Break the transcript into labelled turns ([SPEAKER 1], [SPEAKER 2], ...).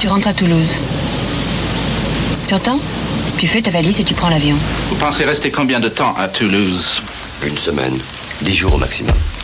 [SPEAKER 1] tu rentres à Toulouse. Tu entends? Tu fais ta valise et tu prends l'avion.
[SPEAKER 2] Vous pensez rester combien de temps à Toulouse?
[SPEAKER 3] 1 semaine, 10 jours au maximum.